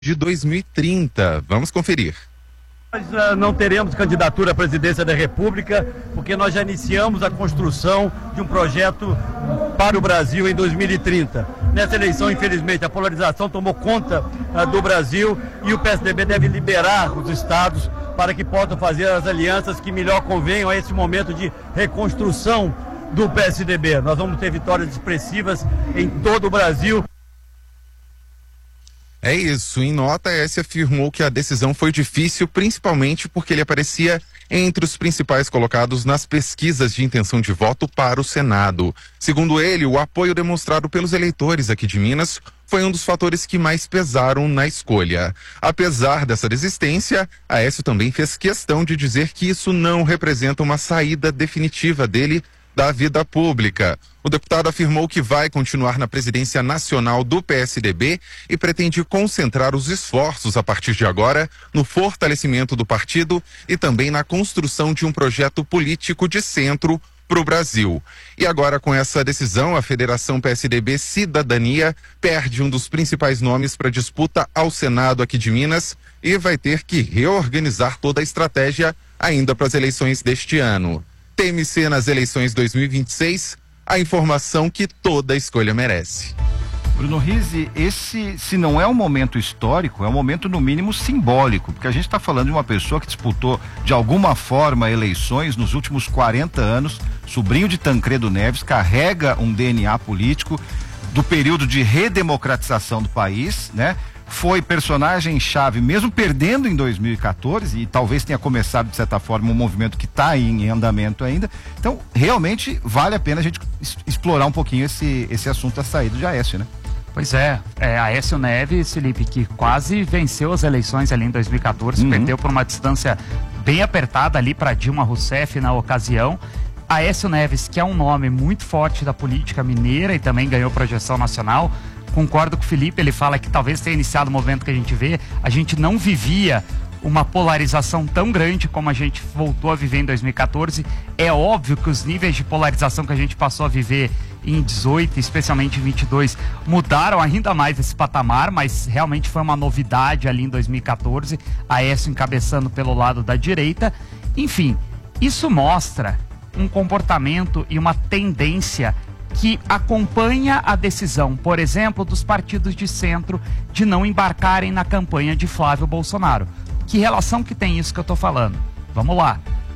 de 2030. Vamos conferir. Nós não teremos candidatura à presidência da República, porque nós já iniciamos a construção de um projeto para o Brasil em 2030. Nessa eleição, infelizmente, a polarização tomou conta do Brasil e o PSDB deve liberar os estados para que possam fazer as alianças que melhor convenham a esse momento de reconstrução do PSDB. Nós vamos ter vitórias expressivas em todo o Brasil. É isso, em nota, Aécio afirmou que a decisão foi difícil, principalmente porque ele aparecia entre os principais colocados nas pesquisas de intenção de voto para o Senado. Segundo ele, o apoio demonstrado pelos eleitores aqui de Minas foi um dos fatores que mais pesaram na escolha. Apesar dessa desistência, Aécio também fez questão de dizer que isso não representa uma saída definitiva dele da vida pública. O deputado afirmou que vai continuar na presidência nacional do PSDB e pretende concentrar os esforços a partir de agora no fortalecimento do partido e também na construção de um projeto político de centro para o Brasil. E agora, com essa decisão, a Federação PSDB Cidadania perde um dos principais nomes para disputa ao Senado aqui de Minas e vai ter que reorganizar toda a estratégia ainda para as eleições deste ano. TMC nas eleições 2026, a informação que toda escolha merece. Bruno Rizzi, esse, se não é um momento histórico, é um momento no mínimo simbólico, porque a gente está falando de uma pessoa que disputou de alguma forma eleições nos últimos 40 anos, sobrinho de Tancredo Neves, carrega um DNA político do período de redemocratização do país, né? Foi personagem-chave, mesmo perdendo em 2014, e talvez tenha começado, de certa forma, um movimento que está em andamento ainda. Então, realmente, vale a pena a gente explorar um pouquinho esse assunto da saída de Aécio, né? Pois é, Aécio Neves, Felipe, que quase venceu as eleições ali em 2014, perdeu por uma distância bem apertada ali para Dilma Rousseff na ocasião. Aécio Neves, que é um nome muito forte da política mineira e também ganhou projeção nacional. Concordo com o Felipe, ele fala que talvez tenha iniciado o momento que a gente não vivia uma polarização tão grande como a gente voltou a viver em 2014. É óbvio que os níveis de polarização que a gente passou a viver em 18, especialmente em 22, mudaram ainda mais esse patamar, mas realmente foi uma novidade ali em 2014, Aécio encabeçando pelo lado da direita. Enfim, isso mostra um comportamento e uma tendência que acompanha a decisão, por exemplo, dos partidos de centro de não embarcarem na campanha de Flávio Bolsonaro. Que relação que tem isso que eu estou falando? Vamos lá.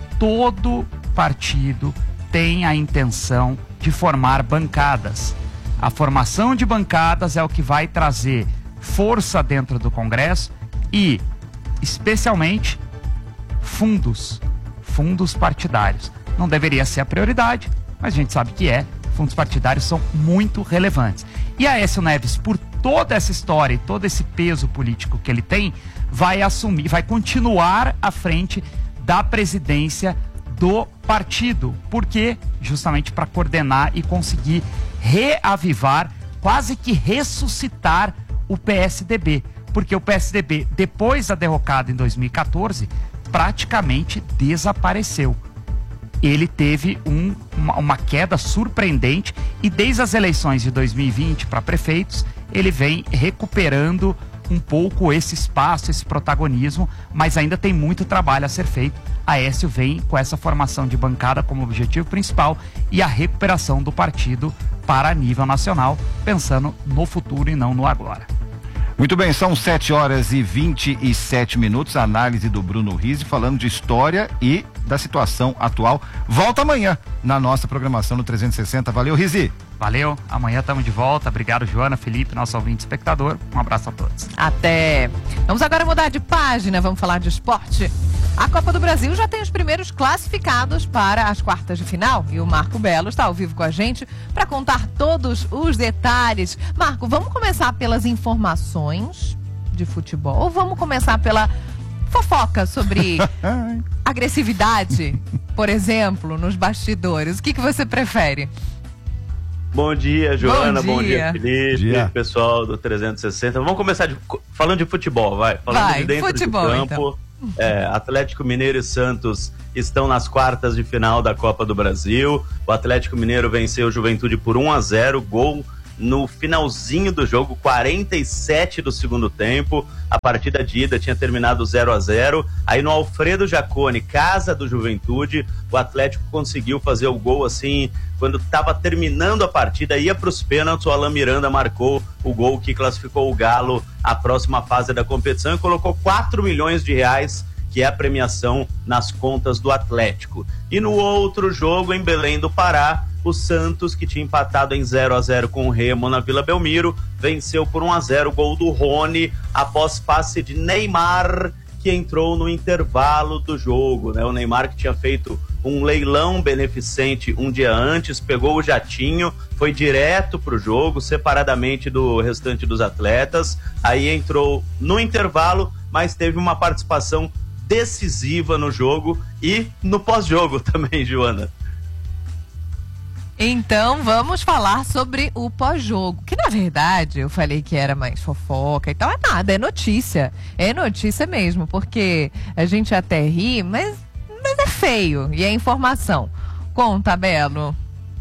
Todo partido tem a intenção de formar bancadas. A formação de bancadas é o que vai trazer força dentro do Congresso e, especialmente, fundos partidários. Não deveria ser a prioridade, mas a gente sabe que é. Fundos partidários são muito relevantes. E Aécio Neves, por toda essa história e todo esse peso político que ele tem, vai continuar à frente da presidência do partido. Por quê? Justamente para coordenar e conseguir reavivar, quase que ressuscitar o PSDB. Porque o PSDB, depois da derrocada em 2014, praticamente desapareceu. Ele teve uma queda surpreendente e desde as eleições de 2020 para prefeitos, ele vem recuperando um pouco esse espaço, esse protagonismo, mas ainda tem muito trabalho a ser feito. Aécio vem com essa formação de bancada como objetivo principal e a recuperação do partido para nível nacional, pensando no futuro e não no agora. Muito bem, são 7h27, análise do Bruno Rizzi falando de história e da situação atual. Volta amanhã na nossa programação no 360. Valeu, Rizzi. Valeu, amanhã estamos de volta. Obrigado, Joana, Felipe, nosso ouvinte espectador. Um abraço a todos. Até. Vamos agora mudar de página, vamos falar de esporte. A Copa do Brasil já tem os primeiros classificados para as quartas de final e o Marco Belo está ao vivo com a gente para contar todos os detalhes. Marco, vamos começar pelas informações de futebol ou vamos começar pela fofoca sobre agressividade, por exemplo, nos bastidores? O que você prefere? Bom dia, Joana. Bom dia, Felipe, pessoal do 360. Vamos começar falando de futebol, falando de dentro futebol, de campo. Então. Atlético Mineiro e Santos estão nas quartas de final da Copa do Brasil. O Atlético Mineiro venceu o Juventude por 1-0, gol no finalzinho do jogo, 47 do segundo tempo. A partida de ida tinha terminado 0-0. Aí no Alfredo Jaconi, casa do Juventude, o Atlético conseguiu fazer o gol assim, quando estava terminando a partida, ia para os pênaltis, o Alan Miranda marcou o gol que classificou o Galo à próxima fase da competição e colocou 4 milhões de reais, que é a premiação nas contas do Atlético. E no outro jogo, em Belém do Pará, o Santos, que tinha empatado em 0-0 com o Remo na Vila Belmiro, venceu por 1-0 o gol do Rony, após passe de Neymar, que entrou no intervalo do jogo, né? O Neymar, que tinha feito um leilão beneficente um dia antes, pegou o jatinho, foi direto pro jogo, separadamente do restante dos atletas, aí entrou no intervalo, mas teve uma participação decisiva no jogo e no pós-jogo também, Joana. Então vamos falar sobre o pós-jogo, que na verdade eu falei que era mais fofoca e tal, é nada, é notícia mesmo, porque a gente até ri, mas é feio e é informação. Conta, Belo.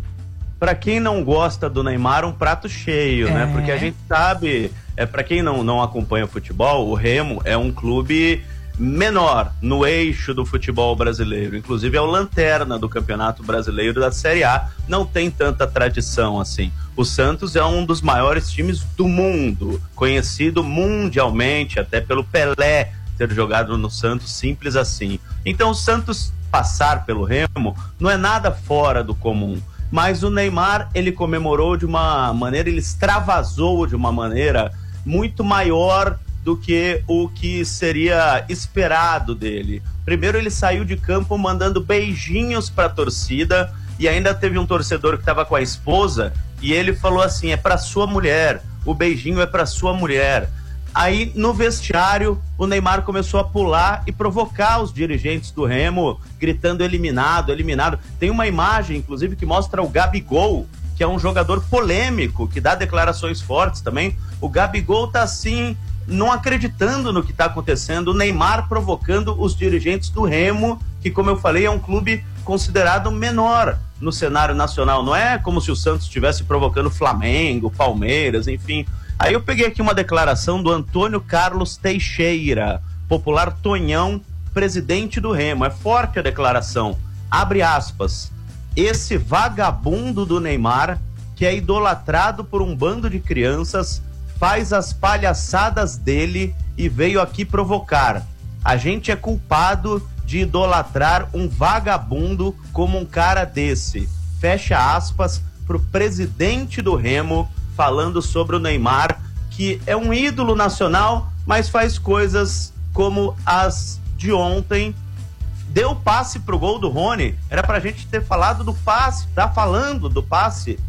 Pra quem não gosta do Neymar, um prato cheio, né? Porque a gente sabe, pra quem não acompanha o futebol, o Remo é um clube menor no eixo do futebol brasileiro, inclusive é o lanterna do Campeonato Brasileiro da Série A, não tem tanta tradição assim. O Santos é um dos maiores times do mundo, conhecido mundialmente, até pelo Pelé ter jogado no Santos, simples assim. Então o Santos passar pelo Remo não é nada fora do comum, mas o Neymar, ele comemorou de uma maneira, ele extravasou de uma maneira muito maior do que o que seria esperado dele. Primeiro ele saiu de campo mandando beijinhos para a torcida, e ainda teve um torcedor que estava com a esposa e ele falou assim: é para sua mulher, o beijinho é para sua mulher. Aí no vestiário o Neymar começou a pular e provocar os dirigentes do Remo, gritando eliminado, eliminado. Tem uma imagem inclusive que mostra o Gabigol, que é um jogador polêmico, que dá declarações fortes também. O Gabigol tá assim, não acreditando no que está acontecendo, o Neymar provocando os dirigentes do Remo, que, como eu falei, é um clube considerado menor no cenário nacional. Não é como se o Santos estivesse provocando Flamengo, Palmeiras, enfim. Aí eu peguei aqui uma declaração do Antônio Carlos Teixeira, popular Tonhão, presidente do Remo. É forte a declaração. Abre aspas. Esse vagabundo do Neymar, que é idolatrado por um bando de crianças, faz as palhaçadas dele e veio aqui provocar. A gente é culpado de idolatrar um vagabundo como um cara desse. Fecha aspas pro presidente do Remo, falando sobre o Neymar, que é um ídolo nacional, mas faz coisas como as de ontem. Deu passe pro gol do Rony. Era pra gente ter falado do passe, tá falando do passe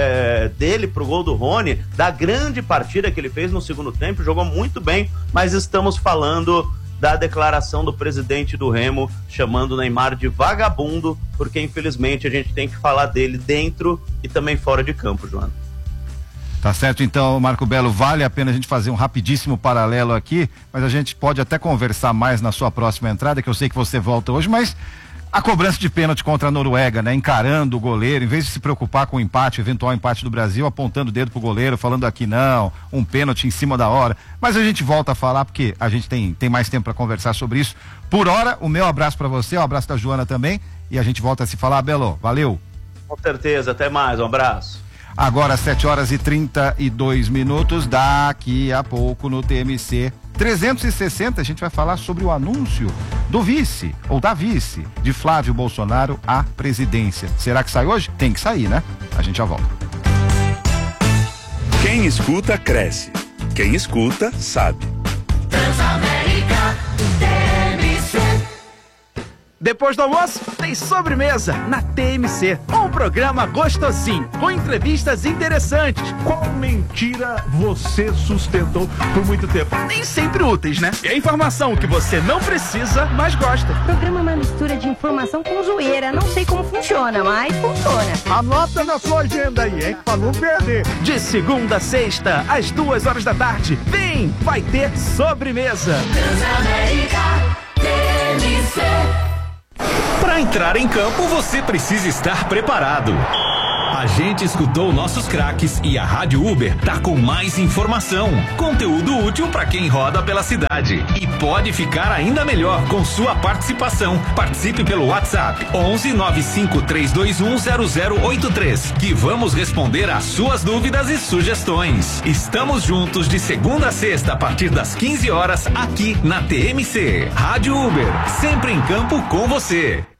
dele pro gol do Rony, da grande partida que ele fez no segundo tempo, jogou muito bem, mas estamos falando da declaração do presidente do Remo, chamando o Neymar de vagabundo, porque infelizmente a gente tem que falar dele dentro e também fora de campo, Joana. Tá certo, então, Marco Belo, vale a pena a gente fazer um rapidíssimo paralelo aqui, mas a gente pode até conversar mais na sua próxima entrada, que eu sei que você volta hoje, mas a cobrança de pênalti contra a Noruega, né? Encarando o goleiro, em vez de se preocupar com o empate, eventual empate do Brasil, apontando o dedo pro goleiro, falando aqui não, um pênalti em cima da hora. Mas a gente volta a falar porque a gente tem mais tempo para conversar sobre isso. Por hora, o meu abraço para você, o abraço da Joana também, e a gente volta a se falar. Belo, valeu. Com certeza, até mais, um abraço. Agora 7h32, daqui a pouco no TMC 360 a gente vai falar sobre o anúncio do vice, ou da vice, de Flávio Bolsonaro à presidência. Será que sai hoje? Tem que sair, né? A gente já volta. Quem escuta, cresce. Quem escuta, sabe. Transamérica TMC. Depois do almoço, tem sobremesa na TMC. Um programa gostosinho, com entrevistas interessantes. Qual mentira você sustentou por muito tempo? Nem sempre úteis, né? E a informação que você não precisa, mas gosta. O programa é uma mistura de informação com zoeira. Não sei como funciona, mas funciona. Anota na sua agenda aí, hein? Pra não perder. De segunda a sexta, às 2h da tarde. Vem, vai ter sobremesa. Transamérica TMC. Para entrar em campo, você precisa estar preparado. A gente escutou nossos craques e a Rádio Uber tá com mais informação, conteúdo útil para quem roda pela cidade. E pode ficar ainda melhor com sua participação. Participe pelo WhatsApp 11 95 321 0083, que vamos responder às suas dúvidas e sugestões. Estamos juntos de segunda a sexta a partir das 15 horas aqui na TMC. Rádio Uber, sempre em campo com você.